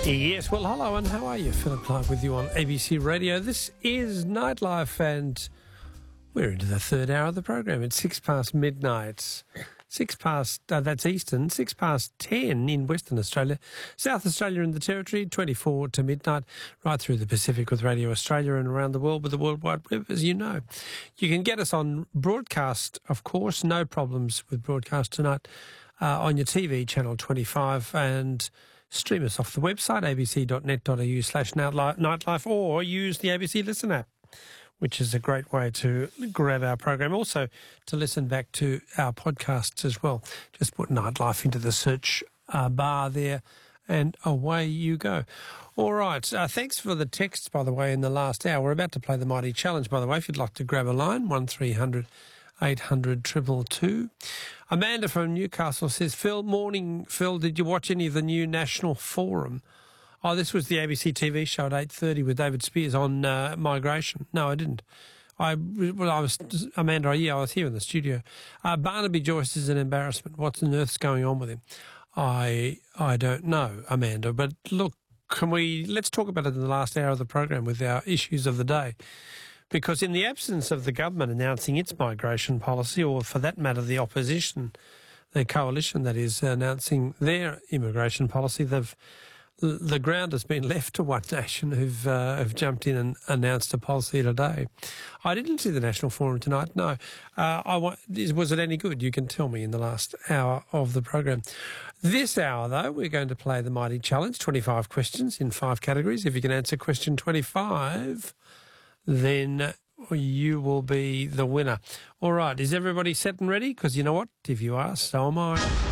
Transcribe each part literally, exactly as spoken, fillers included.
Yes, well, hello and how are you? Philip Clark with you on A B C Radio. This is Nightlife and we're into the third hour of the program. It's six past midnight. Six past, uh, that's Eastern, six past ten in Western Australia. South Australia and the Territory, twenty-four to midnight, right through the Pacific with Radio Australia and around the world with the World Wide Web, as you know. You can get us on broadcast, of course, no problems with broadcast tonight, uh, on your T V, Channel twenty-five, and stream us off the website, abc.net.au slash nightlife, or use the A B C Listen app, which is a great way to grab our program. Also, to listen back to our podcasts as well. Just put Nightlife into the search uh, bar there, and away you go. All right. Uh, thanks for the texts, by the way, in the last hour. We're about to play the Mighty Challenge, by the way. If you'd like to grab a line, one three hundred eight hundred two two two. Amanda from Newcastle says, Phil, morning, Phil, did you watch any of the new National Forum? Oh, this was the A B C T V show at eight thirty with David Spears on uh, migration. No, I didn't. I, well, I was, Amanda, yeah, I was here in the studio. Uh, Barnaby Joyce is an embarrassment. What on earth's going on with him? I I don't know, Amanda, but look, can we, let's talk about it in the last hour of the program with our issues of the day. Because in the absence of the government announcing its migration policy, or for that matter, the opposition, the coalition that is announcing their immigration policy, they've the ground has been left to One Nation who've uh, have jumped in and announced a policy today. I didn't see the National Forum tonight, no. Uh, I want, was it any good? You can tell me in the last hour of the program. This hour, though, we're going to play the Mighty Challenge, twenty-five questions in five categories. If you can answer question twenty-five, then you will be the winner. All right, is everybody set and ready? Because you know what? If you are, so am I.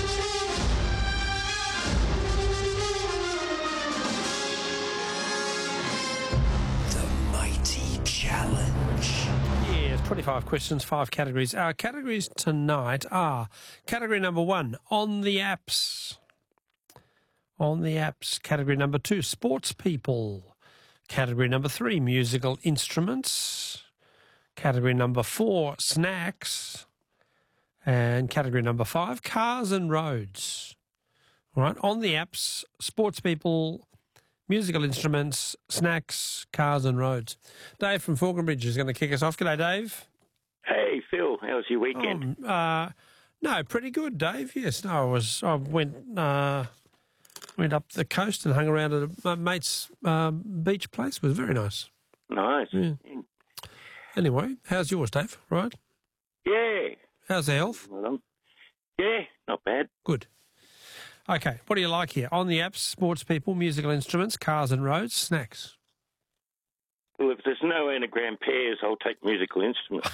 twenty-five questions, five categories. Our categories tonight are category number one, on the apps. On the apps. Category number two, sports people. Category number three, musical instruments. Category number four, snacks. And category number five, cars and roads. All right, on the apps, sports people, musical instruments, snacks, cars and roads. Dave from Falconbridge is going to kick us off. G'day, Dave. Hey, Phil. How was your weekend? Um, uh, no, pretty good, Dave. Yes, no, I was. I went uh, went up the coast and hung around at a mate's um, beach place. It was very nice. Nice. Yeah. Anyway, how's yours, Dave? Right? Yeah. How's the health? Well, yeah, not bad. Good. Okay, what do you like here? On the apps, sports people, musical instruments, cars and roads, snacks. Well, if there's no anagram pairs, I'll take musical instruments.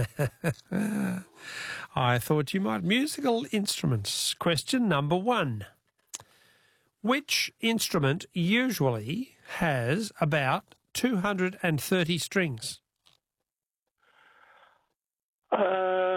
I thought you might. Musical instruments. Question number one. Which instrument usually has about two hundred thirty strings? Uh,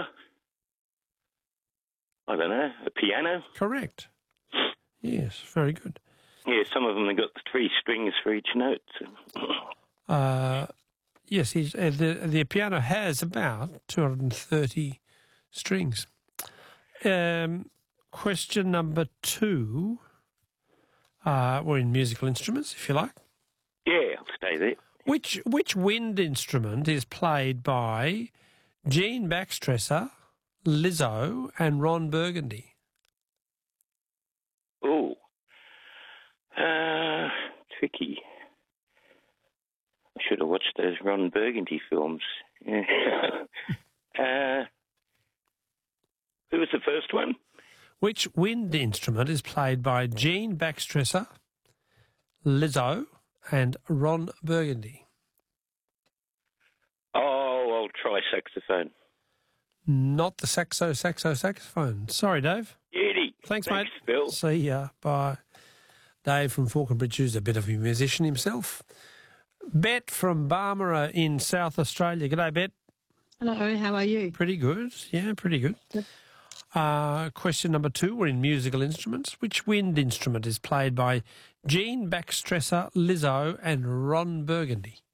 I don't know. A piano? Correct. Yes, very good. Yeah, some of them have got three strings for each note. Uh, yes, he's, uh, the the piano has about two hundred thirty strings. Um, question number two. Uh, we're in musical instruments, if you like. Yeah, I'll stay there. Which which wind instrument is played by Jean Baxtresser, Lizzo, and Ron Burgundy? Oh, uh, tricky. I should have watched those Ron Burgundy films. Yeah. uh, who was the first one? Which wind instrument is played by Jean Baxtresser, Lizzo, and Ron Burgundy? Oh, I'll try saxophone. Not the saxo, saxo, saxophone. Sorry, Dave. Beauty. Thanks, Thanks, mate. Phil. See ya. Bye. Dave from Falconbridge, who's a bit of a musician himself. Bet from Barmera in South Australia. G'day, Bet. Hello, how are you? Pretty good. Yeah, pretty good. Good. Uh, question number two, we're in musical instruments. Which wind instrument is played by Jean Baxtresser, Lizzo, and Ron Burgundy?